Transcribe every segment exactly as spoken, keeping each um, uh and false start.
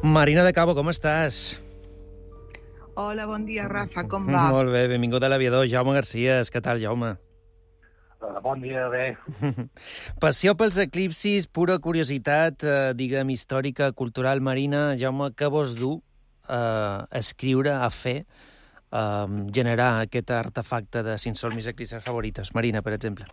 Marina de Cabo, com estàs? Hola, bon dia, Rafa, com va? Molt bé, benvingut a l'aviador. Jaume Garcías, què tal, Jaume? Uh, bon dia, bé. Passió pels eclipsis, pura curiositat, eh, diguem, històrica, cultural. Marina, Jaume, què vos du a eh, escriure, a fer, a eh, generar aquest artefacte de si són mis eclipses favorites? Marina, per exemple.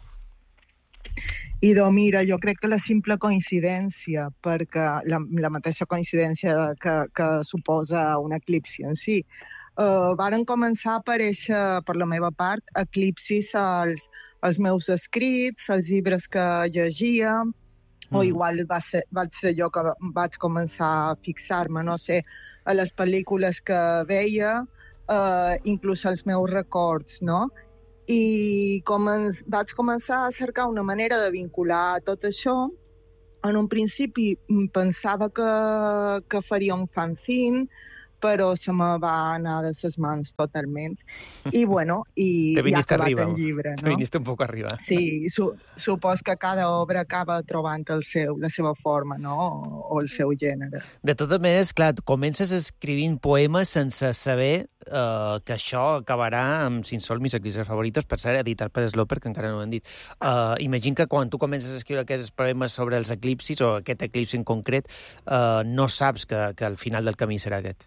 Idò, mira, jo crec que la simple coincidència, perquè la, la mateixa coincidència que, que suposa un eclipsi en si, uh, varen començar a aparèixer, per la meva part, eclipsis als, als meus escrits, als llibres que llegia, mm. o igual va ser, vaig ser jo que vaig començar a fixar-me, no sé, a les pel·lícules que veia, uh, inclús als meus records, no?, i com ens, vaig començar a cercar una manera de vincular tot això. En un principi pensava que, que faria un fanzine, però se me va anar de ses mans totalment. I, bueno, i, i ha acabat arriba, el llibre, no? Te viniste un poc arriba. Sí, su, supos que cada obra acaba trobant el seu, la seva forma, no?, o, o el seu gènere. De totes maneres, clar, comences escrivint poemes sense saber uh, que això acabarà amb Si són mis eclipses favoritos, per cert, editat per Sloper, que encara no ho hem dit. Uh, imagina que quan tu comences a escriure aquests poemes sobre els eclipsis, o aquest eclipsi en concret, uh, no saps que, que el final del camí serà aquest.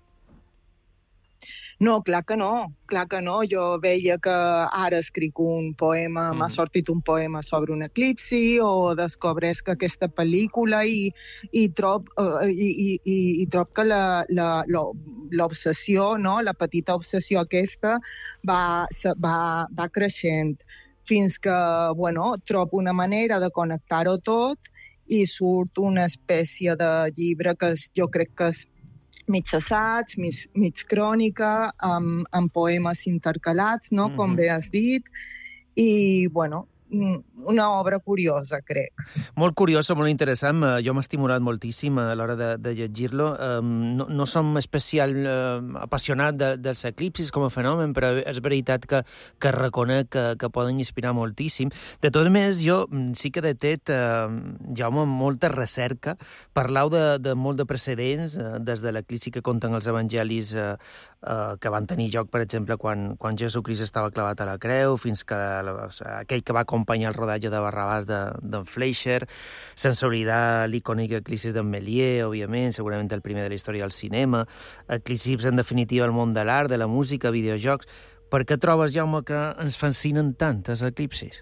No, clar que no, clar que no. Jo veia que ara escric un poema, mm. m'ha sortit un poema sobre un eclipsi, o descobresc aquesta pel·lícula i, i, trob, uh, i, i, i, i trob que la, la, l'obsessió, no?, la petita obsessió aquesta va, va, va creixent fins que, bueno, trobo una manera de connectar-ho tot i surt una espècie de llibre que és, jo crec que és mig assaig, mig, mig crònica, amb, amb poemes intercalats, no?, com mm-hmm. bé has dit, i, bueno, una obra curiosa, crec. Molt curiosa, molt interessant. Jo m'he estimulat moltíssim a l'hora de, de llegir-lo. No, no som especial eh, apassionats de, dels eclipsis com a fenomen, però és veritat que, que reconec que, que poden inspirar moltíssim. De totes maneres, jo sí que detet, eh, Jaume, molta recerca. Parlau de, de molt de precedents, eh, des de l'eclipsi que conten els evangelis eh, eh, que van tenir lloc, per exemple, quan, quan Jesucrist estava clavat a la creu, fins que la, aquell que va acompanyar el rodatge de Barrabàs d'en de, Fleischer, sense oblidar l'icònic eclipsi d'en Méliès, òbviament, segurament el primer de la història del cinema, eclipsis en definitiva al món de l'art, de la música, videojocs. Per què trobes, Jaume, que ens fascinen tant els eclipsis?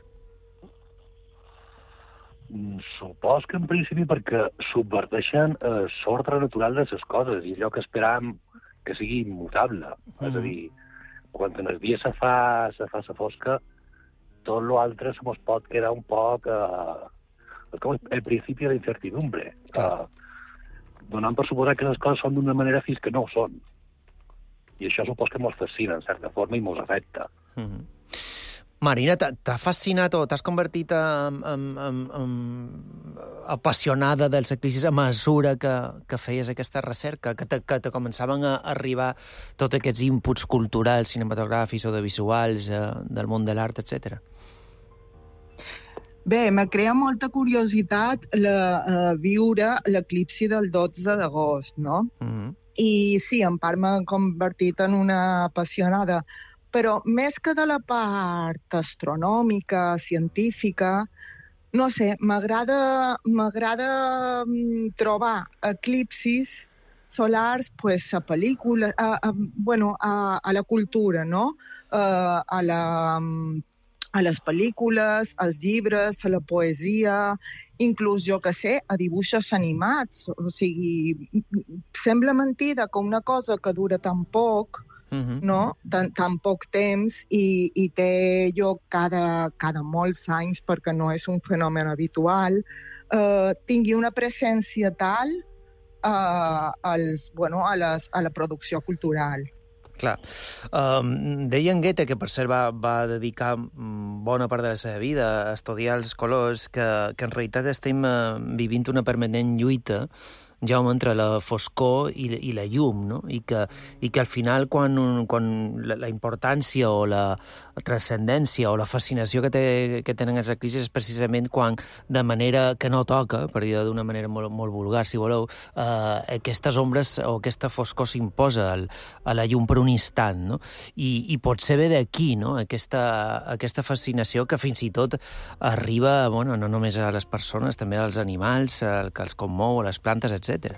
Supos que en principi perquè subverteixen eh, l'ordre natural de les coses i allò que esperàvem que sigui immutable. Mm. És a dir, quan en el dia se fa, se fa la fosca, tot l'altre se mos pot quedar un poc eh, com el principi de la incertidumbre, eh, donant per suposar que les coses són d'una manera fins que no ho són. I això supos que mos fascina, en certa forma, i mos afecta. Mm-hmm. Marina, t'ha fascinat o t'has convertit en, en, en, en apassionada dels eclipsis a mesura que, que feies aquesta recerca, que te, que te començaven a arribar tots aquests inputs culturals, cinematogràfics o de visuals eh, del món de l'art, etcètera? Bé, me crea molta curiositat la, uh, viure l'eclipsi del dotze d'agost, no? Mm-hmm. I sí, en part m'he convertit en una apassionada, però més que de la part astronòmica, científica, no sé, m'agrada m'agrada trobar eclipsis solars, pues, a pel·lícules, a, a, bueno, a, a la cultura, no? Uh, a la... a les pel·lícules, als llibres, a la poesia, inclús, jo que sé, a dibuixos animats. O sigui, sembla mentida que una cosa que dura tan poc, uh-huh. no? Tan, tan poc temps, i, i té lloc cada, cada molts anys, perquè no és un fenomen habitual, eh, tingui una presència tal eh, als, bueno, a, les, a la producció cultural. Clar. Um, deia en Goethe, que per cert va, va dedicar bona part de la seva vida a estudiar els colors, que, que en realitat estem uh, vivint una permanent lluita Jaume, entre la foscor i, i la llum, no? I que, i que al final, quan, quan la, la importància o la transcendència o la fascinació que, té, que tenen els eclipsis és precisament quan, de manera que no toca, per dir d'una manera molt, molt vulgar, si voleu, eh, aquestes ombres o aquesta foscor s'imposa al, a la llum per un instant, no? I, i potser ve d'aquí, no?, aquesta, aquesta fascinació que fins i tot arriba, bueno, no només a les persones, també als animals, el que els commou, a les plantes, etcètera.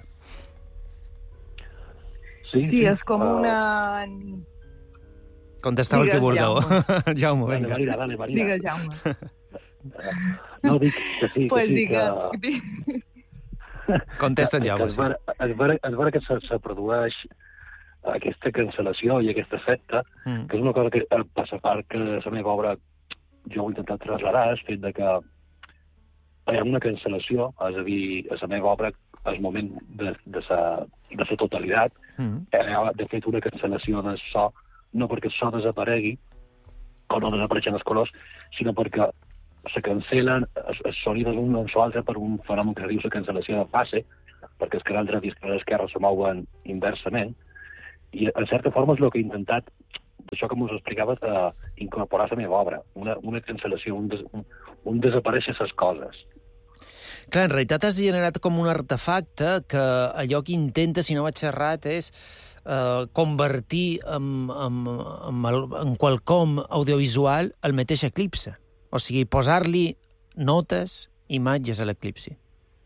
Sí, sí, és com una... Contesteu el que vulgueu. Jaume, Jaume vinga. Dale, Marina, dale, Marina. Digue, Jaume. No, dic que sí, pues que sí, digue, que... Contesta en Jaume, sí. És vera que se, se produeix aquesta cancel·lació i aquesta efecte, mm. que és una cosa que passa per que la meva obra jo ho he intentat traslladar, el fet de que hi ha una cancel·lació, és a dir, a la meva obra, al moment de, de, sa, de sa totalitat, mm. hi ha de fet una cancel·lació del so, no perquè el so desaparegui, o no desapareixen els colors, sinó perquè se cancel·len els, els sonidos un amb l'altre per un fenomen que es diu la cancel·lació de fase, perquè els canals dret i els canals esquerre se mouen inversament, i en certa forma és el que he intentat, això que m'ho explicaves, eh, incorporar a la meva obra, una, una cancel·lació, un, des, un, un desaparèixer les coses. Clar, en realitat has generat com un artefacte que allò que intenta, si no vaig errat, és eh, convertir en, en, en, el, en qualcom audiovisual el mateix eclipse. O sigui, posar-li notes, imatges a l'eclipsi.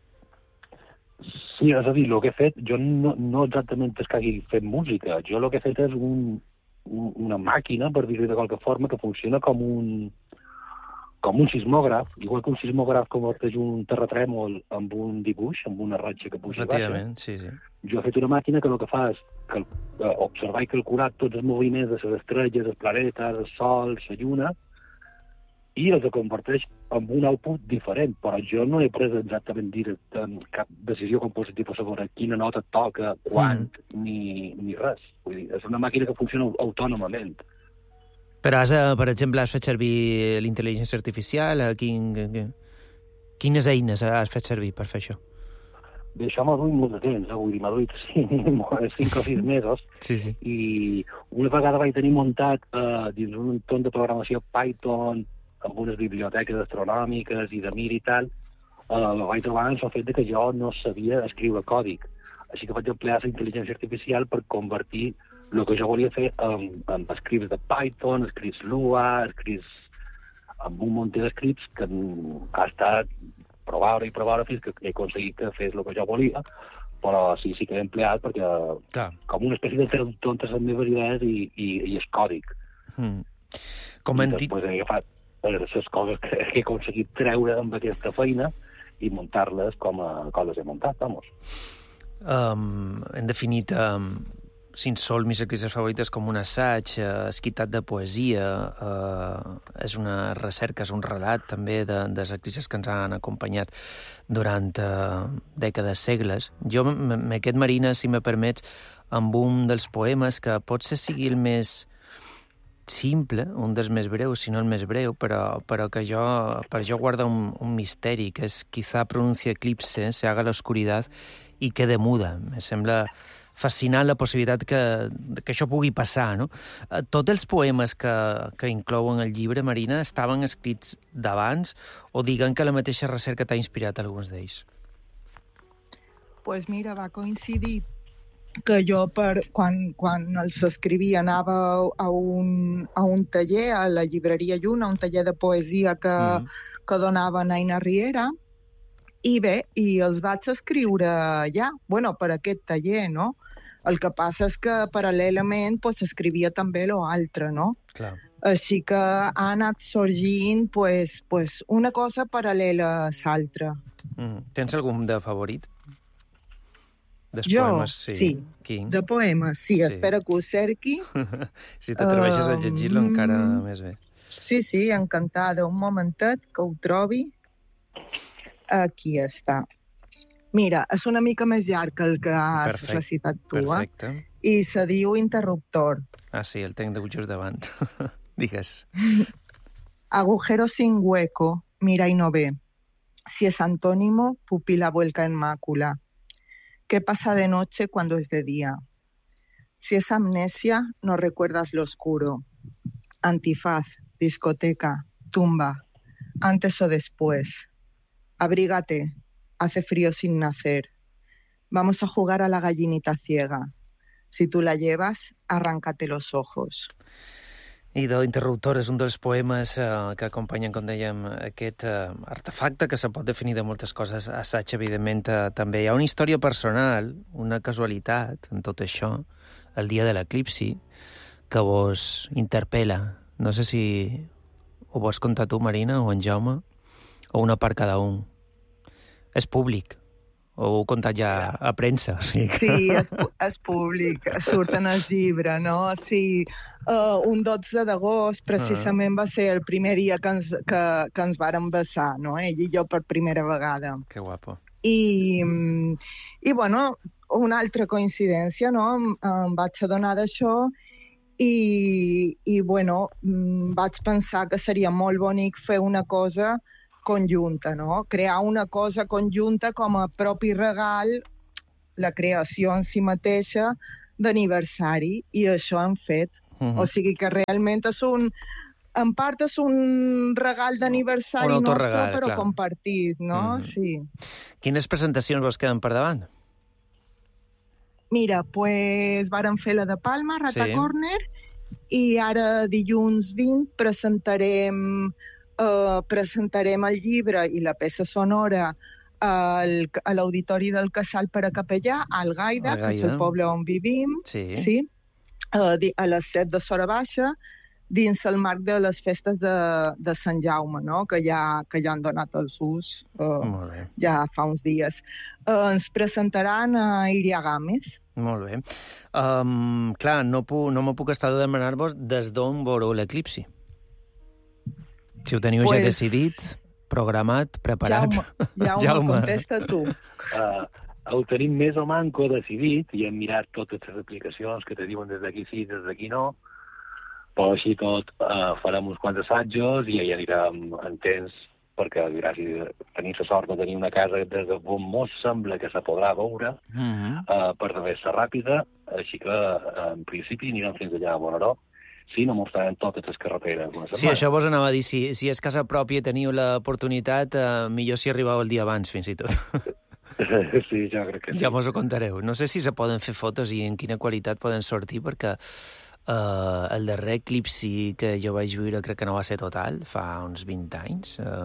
Sí, és a dir, el que he fet, jo no, no exactament és que hagi fet música, jo el que he fet és un, un, una màquina, per dir-ho de qualque forma, que funciona com un, com un sismògraf, igual que un sismògraf converteix un terratrèmol amb un dibuix, amb una ratxa que puja i baixa. Efectivament, sí, sí. Jo he fet una màquina que el que fa és cal, eh, observar i calcular tots els moviments de les estrelles, els planetes, el sol, la lluna, i els converteix en un output diferent, però jo no he pres exactament dir cap decisió compositiva sobre quina nota toca, quan, mm. ni, ni res. Vull dir, és una màquina que funciona autònomament. Però has, per exemple, has fet servir l'intel·ligència artificial? Quin, quines eines has fet servir per fer això? Bé, això m'ha duit molt de temps, eh? Vull dir, m'ha duit cinc o sis mesos, sí, sí. I una vegada vaig tenir muntat eh, dins un entorn de programació Python, amb unes biblioteques astronòmiques i de mir i tal, eh, vaig trobar en el fet que jo no sabia escriure còdic. Així que vaig emplear la intel·ligència artificial per convertir el que jo volia fer en, en scripts de Python, scripts Lua, scripts amb un munt d'escripts que ha estat provar i provar fins que he aconseguit que fes el que jo volia, però sí, sí que he empleat perquè Clar. Com una espècie de traductor entre les meves idees i, i, i el còdic. Mm. Com I després he agafat les coses que he aconseguit treure amb aquesta feina i muntar-les com, a, com les he muntat, vamos. Um, hem definit um, Sin Sol, mis eclipses favorites, com un assaig uh, esquitat de poesia. Uh, és una recerca, és un relat també de, dels eclipses que ens han acompanyat durant uh, dècades, segles. Jo m'he quedat, Marina, si me permets, amb un dels poemes que potser sigui el més simple, un dels més breus, si no el més breu, però, però que jo, per jo guarda un, un misteri, que és quizá pronuncia eclipse, se haga la oscuridad i quede muda. Me sembla fascinant la possibilitat que, que això pugui passar, no? Tots els poemes que, que inclouen el llibre, Marina, estaven escrits d'abans o diguen que la mateixa recerca t'ha inspirat alguns d'ells? Pues mira, va coincidir que jo, per, quan, quan els escrivia, anava a un, a un taller, a la llibreria Lluna, un taller de poesia que, mm. que donava Naina Riera, i bé, i els vaig escriure allà, bueno, per aquest taller, no? El que passa és que, paral·lelament, pues, escrivia també l'altre, no? Clar. Així que ha anat sorgint pues, pues, una cosa paral·lela a l'altra. Mm. Tens algun de favorit? Des jo, poemes, sí. sí. Quin? De poemes, sí. sí. Espera que ho cerqui. Si t'atreveixes uh, a llegir-lo, encara més bé. Sí, sí, encantada. Un momentet que ho trobi. Aquí està. Mira, és una mica més llarg que el que has Perfecte. recitat tu, Perfecte. eh? I se diu Interruptor. Ah, sí, el tenc just davant. Digues. Agujero sin hueco, mira y no ve. Si es antónimo, pupila vuelca en mácula. ¿Qué pasa de noche cuando es de día? Si es amnesia, no recuerdas lo oscuro. Antifaz, discoteca, tumba, antes o después. Abrígate, hace frío sin nacer. Vamos a jugar a la gallinita ciega. Si tú la llevas, arráncate los ojos. Ido Interruptor és un dels poemes eh, que acompanyen, com dèiem, aquest eh, artefacte que se pot definir de moltes coses. Assaig, evidentment, eh, també. Hi ha una història personal, una casualitat en tot això, el dia de l'eclipsi, que vos interpel·la. No sé si ho vols contar tu, Marina, o en Jaume, o una part cada un. És públic. O ho heu contat ja a premsa? O sigui que... Sí, és, és públic, surt en el llibre, no? Sí, uh, un dotze d'agost precisament va ser el primer dia que ens, que, que ens vàrem besar, no? Ell i jo per primera vegada. Que guapo. I, i bueno, una altra coincidència, no? Em, em vaig adonar d'això i, i bueno, vaig pensar que seria molt bonic fer una cosa conjunta, no? Crear una cosa conjunta com a propi regal, la creació en si mateixa d'aniversari, i això hem fet. Uh-huh. O sigui que realment és un... En part és un regal d'aniversari nostre, però clar, compartit, no? Uh-huh. Sí. Quines presentacions vos queden per davant? Mira, pues vàrem fer la de Palma, Rata sí. Corner, i ara dilluns vint presentarem... Uh, presentarem el llibre i la peça sonora al, a l'Auditori del Casal per a Capellà, al Gaida, que és el poble on vivim, sí. Sí? Uh, a les set de Sora Baixa, dins el marc de les festes de, de Sant Jaume, no? que, ja, que ja han donat els ús uh, ja fa uns dies. Uh, ens presentaran a Iria Gámez. Molt bé. Um, clar, no, pu- no m'ho puc estar de demanar-vos des d'on veureu l'eclipsi. Si ho teniu pues, ja decidit, programat, preparat... Jaume, Jaume, Jaume. Contesta tu. Uh, ho tenim més o manco decidit i hem mirat totes les aplicacions que te diuen des d'aquí sí, des d'aquí no, però així tot uh, farem uns quants assajos i ja anirem en temps, perquè gràcies a tenir la sort de tenir una casa des de on mos sembla que se podrà veure, uh-huh. uh, per d'haver-se ràpida, així que uh, en principi anirem fins allà a Bonaró. Sí, no mostrarem totes les carreteres. Sí, això vos anava a dir. Si, si és casa pròpia i teniu l'oportunitat, eh, millor si arribeu el dia abans, fins i tot. Sí, jo crec que sí. Ja vos ho contareu. No sé si se poden fer fotos i en quina qualitat poden sortir, perquè eh, el darrer eclipsi que jo vaig viure crec que no va ser total, fa uns vint anys, eh,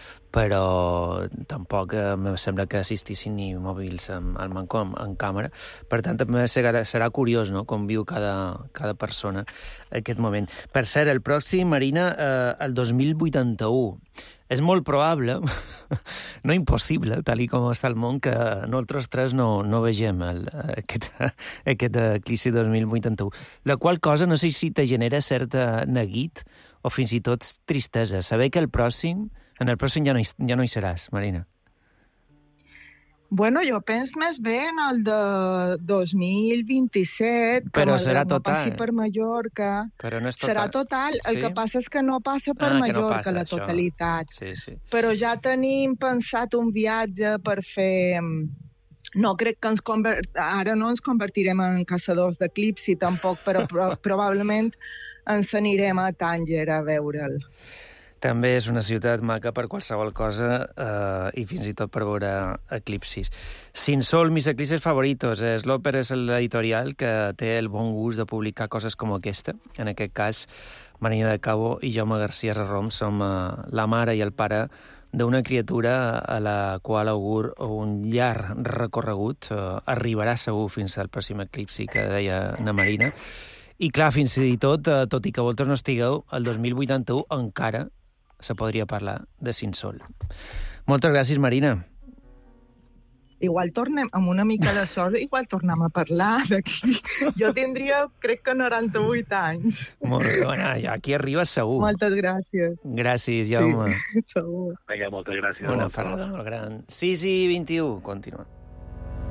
però tampoc eh, em sembla que assistissin ni mòbils amb el manco en, en càmera. Per tant, també serà, serà curiós, no?, com viu cada, cada persona aquest moment. Per cert, el pròxim, Marina, eh, el dos mil vuitanta-u. És molt probable, no impossible, tal i com està el món, que nosaltres tres no, no vegem el, aquest, aquest eclipsi dos mil vuitanta-u. La qual cosa no sé si te genera certa neguit o fins i tot tristesa. Saber que el pròxim, en el pròxim ja no hi, ja no hi seràs, Marina. Bueno, jo penso més bé en el de dos mil vint-i-set, que però serà no total. Passi per Mallorca. Però no és total. Serà total, el sí? que passa és que no passa per ah, Mallorca, no passa, la totalitat. Sí, sí. Però ja tenim pensat un viatge per fer... No crec que ens convert... ara no ens convertirem en caçadors d'eclipsi tampoc, però pro probablement ens anirem a Tànger a veure'l. També és una ciutat maca per qualsevol cosa eh, i fins i tot per veure eclipsis. Sin Sol, mis eclipses favoritos. És l'Òpera, és l'editorial que té el bon gust de publicar coses com aquesta. En aquest cas, Marina de Cabo i Jaume García Rom som eh, la mare i el pare d'una criatura a la qual augur un llarg recorregut. Eh, arribarà segur fins al pròxim eclipsi que deia na Marina. I clar, fins i tot, eh, tot i que vosaltres no estigueu, el dos mil vuitanta-u encara se podria parlar de Sin Sol. Moltes gràcies, Marina. Igual tornem, amb una mica de sort, igual tornem a parlar d'aquí. Jo tindria, crec que noranta-vuit anys. Molt bé, bueno, aquí arribes segur. Moltes gràcies. Gràcies, Jaume. Sí, segur. Vinga, moltes gràcies. Una ferrada molt gran. sis i vint-i-u, continua.